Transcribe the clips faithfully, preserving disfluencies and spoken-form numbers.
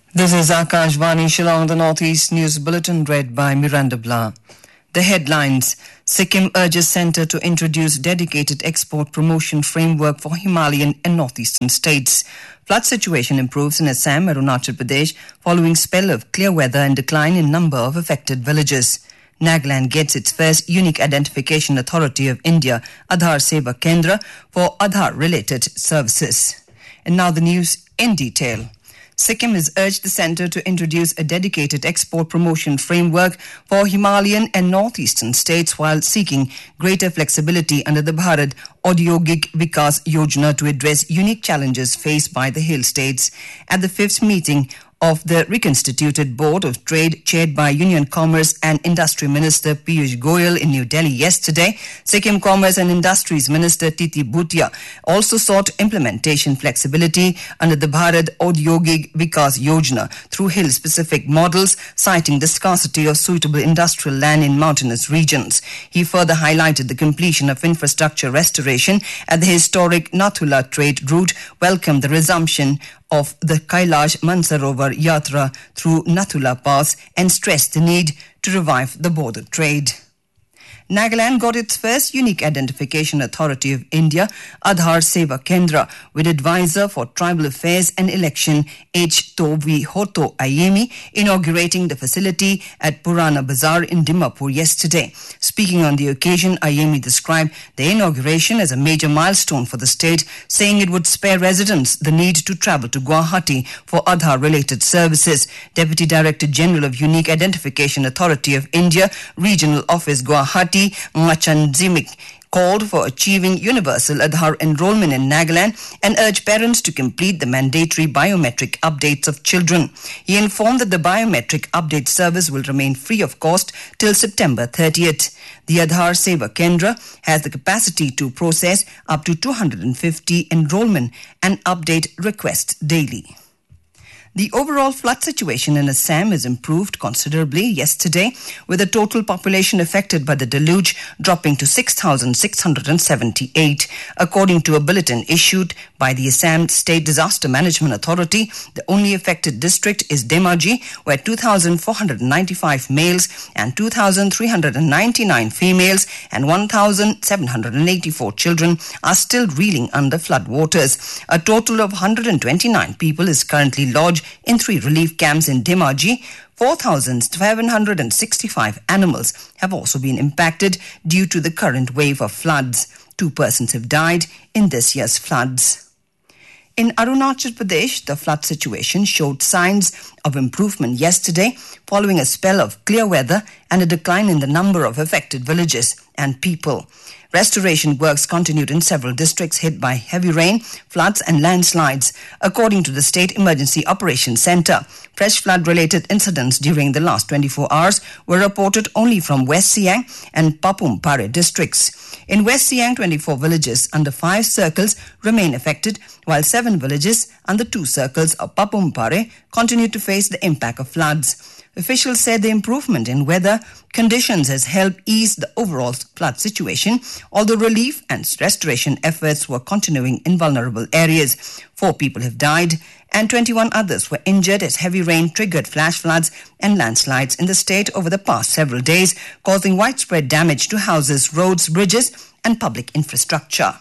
This is Akashvani Shillong, the Northeast News Bulletin read by Miranda Blah. The headlines: Sikkim urges centre to introduce dedicated export promotion framework for Himalayan and northeastern states. Flood situation improves in Assam, Arunachal Pradesh following spell of clear weather and decline in number of affected villages. Nagaland gets its first Unique Identification Authority of India, Aadhaar Seva Kendra, for Aadhaar-related services. And now the news in detail. Sikkim has urged the centre to introduce a dedicated export promotion framework for Himalayan and northeastern states while seeking greater flexibility under the Bharat Audyogik Vikas Yojana to address unique challenges faced by the hill states. At the fifth meeting of the reconstituted Board of Trade chaired by Union Commerce and Industry Minister Piyush Goyal in New Delhi yesterday, Sikkim Commerce and Industries Minister Titi Bhutia also sought implementation flexibility under the Bharat Audyogik Vikas Yojana through hill-specific models, citing the scarcity of suitable industrial land in mountainous regions. He further highlighted the completion of infrastructure restoration at the historic Nathula trade route, welcomed the resumption of the Kailash Mansarovar Yatra through Nathula Pass and stressed the need to revive the border trade. Nagaland got its first Unique Identification Authority of India, Aadhaar Seva Kendra, with advisor for tribal affairs and election H. Tovi Hoto Ayemi inaugurating the facility at Purana Bazaar in Dimapur yesterday. Speaking on the occasion, Ayemi described the inauguration as a major milestone for the state, saying it would spare residents the need to travel to Guwahati for Aadhaar-related services. Deputy Director General of Unique Identification Authority of India, Regional Office Guwahati, Machan Zimik, called for achieving universal Aadhaar enrollment in Nagaland and urged parents to complete the mandatory biometric updates of children. He informed that the biometric update service will remain free of cost till September thirtieth. The Aadhaar Seva Kendra has the capacity to process up to two hundred fifty enrollment and update requests daily. The overall flood situation in Assam has improved considerably yesterday, with the total population affected by the deluge dropping to six thousand six hundred seventy-eight. According to a bulletin issued by the Assam State Disaster Management Authority, the only affected district is Dhemaji, where two thousand four hundred ninety-five males and two thousand three hundred ninety-nine females and one thousand seven hundred eighty-four children are still reeling under flood waters. A total of one hundred twenty-nine people is currently lodged in three relief camps in Dhemaji. four thousand seven hundred sixty-five animals have also been impacted due to the current wave of floods. Two persons have died in this year's floods. In Arunachal Pradesh, the flood situation showed signs of improvement yesterday following a spell of clear weather and a decline in the number of affected villages and people. Restoration works continued in several districts hit by heavy rain, floods and landslides. According to the State Emergency Operations Centre, fresh flood-related incidents during the last twenty-four hours were reported only from West Siang and Papum Pare districts. In West Siang, twenty-four villages under five circles remain affected, while seven villages under two circles of Papum Pare continue to face the impact of floods. Officials said the improvement in weather conditions has helped ease the overall flood situation, although relief and restoration efforts were continuing in vulnerable areas. Four people have died and twenty-one others were injured as heavy rain triggered flash floods and landslides in the state over the past several days, causing widespread damage to houses, roads, bridges and public infrastructure.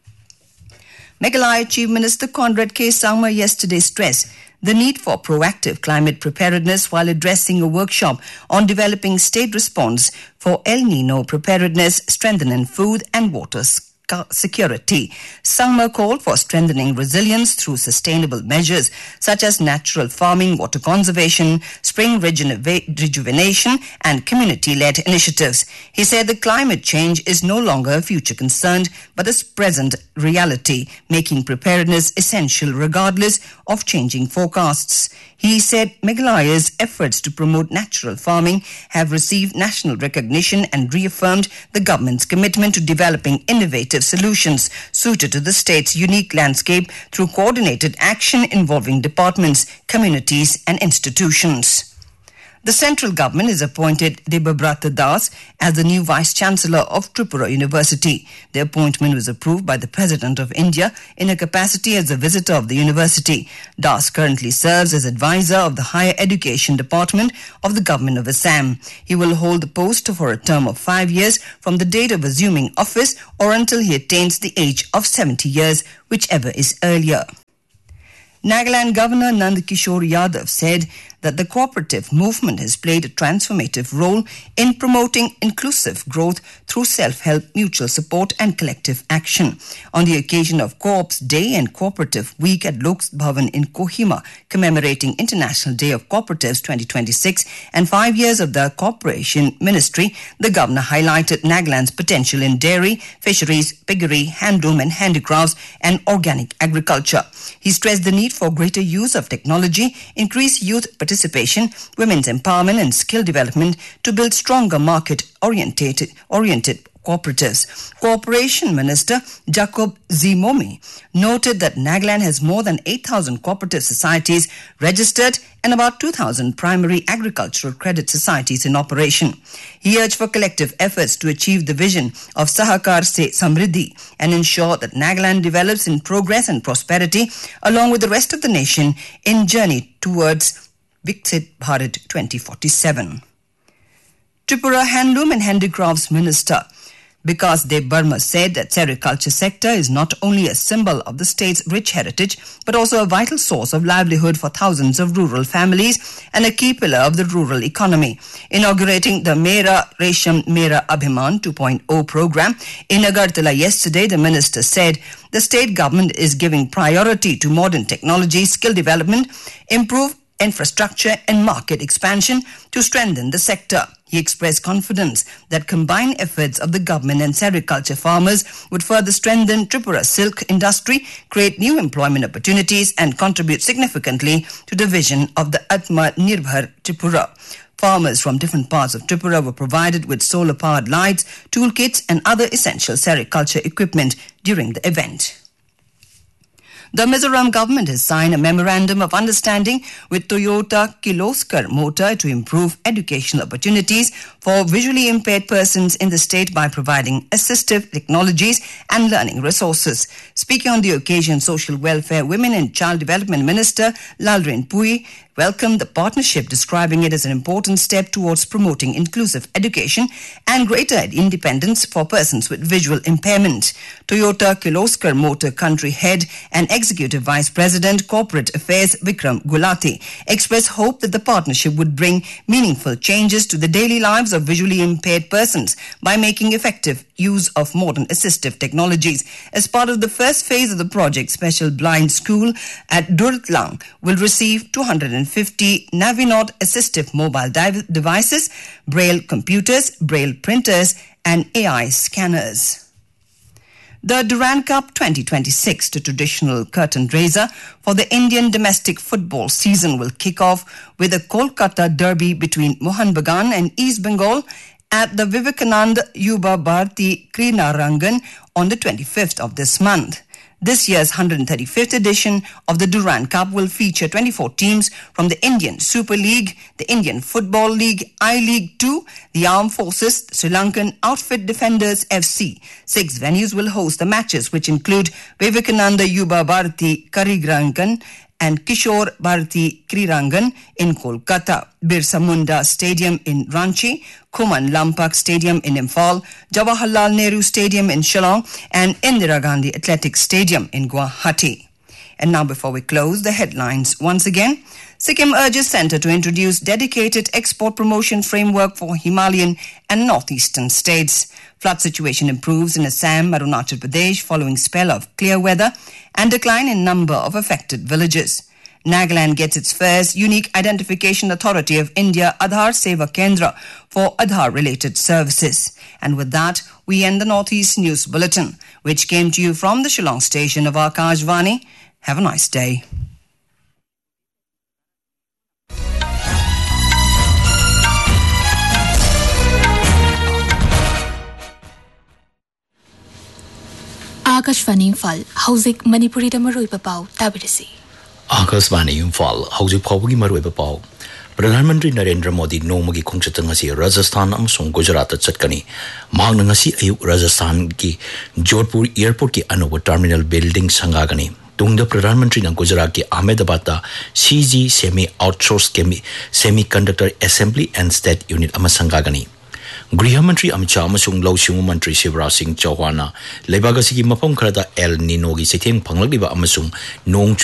Meghalaya Chief Minister Conrad K. Sangma yesterday stressed the need for proactive climate preparedness while addressing a workshop on developing state response for El Nino preparedness, strengthening food and water security. Sangma called for strengthening resilience through sustainable measures such as natural farming, water conservation, spring rejuve- rejuvenation and community-led initiatives. He said the climate change is no longer a future concern but a present reality, making preparedness essential regardless of changing forecasts. He said Meghalaya's efforts to promote natural farming have received national recognition and reaffirmed the government's commitment to developing innovative solutions suited to the state's unique landscape through coordinated action involving departments, communities and institutions. The central government has appointed Debabrata Das as the new Vice-Chancellor of Tripura University. The appointment was approved by the President of India in a capacity as a visitor of the university. Das currently serves as advisor of the Higher Education Department of the Government of Assam. He will hold the post for a term of five years from the date of assuming office or until he attains the age of seventy years, whichever is earlier. Nagaland Governor Nand Kishore Yadav said that the cooperative movement has played a transformative role in promoting inclusive growth through self-help, mutual support and collective action. On the occasion of Co-op's Day and Cooperative Week at Lok Bhavan in Kohima, commemorating International Day of Cooperatives twenty twenty-six and five years of the Corporation Ministry, the governor highlighted Nagaland's potential in dairy, fisheries, piggery, handloom and handicrafts and organic agriculture. He stressed the need for greater use of technology, increased youth participation, women's empowerment and skill development to build stronger market-oriented oriented cooperatives. Cooperation Minister Jacob Zimomi noted that Nagaland has more than eight thousand cooperative societies registered and about two thousand primary agricultural credit societies in operation. He urged for collective efforts to achieve the vision of Sahakar Se Samriddhi and ensure that Nagaland develops in progress and prosperity along with the rest of the nation in journey towards Viksit Bharat twenty forty-seven. Tripura Handloom and Handicrafts Minister Vikas Dev Burma said that sericulture sector is not only a symbol of the state's rich heritage, but also a vital source of livelihood for thousands of rural families and a key pillar of the rural economy. Inaugurating the Mera Resham Mera Abhiman two point oh program in Agartala yesterday, the minister said the state government is giving priority to modern technology, skill development, improve infrastructure and market expansion to strengthen the sector. He expressed confidence that combined efforts of the government and sericulture farmers would further strengthen Tripura's silk industry, create new employment opportunities and contribute significantly to the vision of the Atma Nirbhar Tripura. Farmers from different parts of Tripura were provided with solar-powered lights, toolkits and other essential sericulture equipment during the event. The Mizoram government has signed a memorandum of understanding with Toyota Kirloskar Motor to improve educational opportunities for visually impaired persons in the state by providing assistive technologies and learning resources. Speaking on the occasion, Social Welfare, Women and Child Development Minister Lalrin Pui welcomed the partnership, describing it as an important step towards promoting inclusive education and greater independence for persons with visual impairment. Toyota Kirloskar Motor Country Head and Executive Vice President Corporate Affairs Vikram Gulati expressed hope that the partnership would bring meaningful changes to the daily lives of visually impaired persons by making effective use of modern assistive technologies. As part of the first phase of the project, Special Blind School at Durtlang will receive two hundred fifty Navinod assistive mobile div- devices, Braille computers, Braille printers and A I scanners. The Durand Cup twenty twenty-six, the traditional curtain raiser for the Indian domestic football season, will kick off with a Kolkata derby between Mohun Bagan and East Bengal at the Vivekananda Yuba Bharati Krinarangan on the twenty-fifth of this month. This year's one hundred thirty-fifth edition of the Durand Cup will feature twenty-four teams from the Indian Super League, the Indian Football League, I-League two, the Armed Forces, Sri Lankan Outfit Defenders F C. Six venues will host the matches, which include Vivekananda Yuba Bharati Karirangan and Kishore Bharati Krirangan in Kolkata, Birsa Munda Stadium in Ranchi, Kuman Lampak Stadium in Imphal, Jawaharlal Nehru Stadium in Shillong, and Indira Gandhi Athletic Stadium in Guwahati. And now, before we close, the headlines once again. Sikkim urges Centre to introduce dedicated export promotion framework for Himalayan and northeastern states. Flood situation improves in Assam, Arunachal Pradesh following spell of clear weather and decline in number of affected villages. Nagaland gets its first Unique Identification Authority of India Aadhaar Seva Kendra for Aadhaar-related services. And with that, we end the Northeast News Bulletin, which came to you from the Shillong station of Akashvani. Have a nice day. Akashvani Imphal, Hauzik Manipuri da Maroi Papau, Tabirisi. Akashvani Imphal, Hauzik Pawagi Maroi Papau. Pradhanmantri Narendra Modi nongmagi khongchatang asi Rajasthan amasung Gujarat chatkani mahang ngasi ayuk Rajasthan ki Jodhpur airport ki anoba terminal building sangagani tungda Pradhanmantri na Gujarat ki Ahmedabad ta C G semi outsourced semiconductor assembly and state unit amasangagani Griha Mantri Amit Shah amasung Lausimu Mantri Shivraj Singh Chauhan na leibag asigi mafam kharada El Nino gi setheng phanglagdiba amasung nong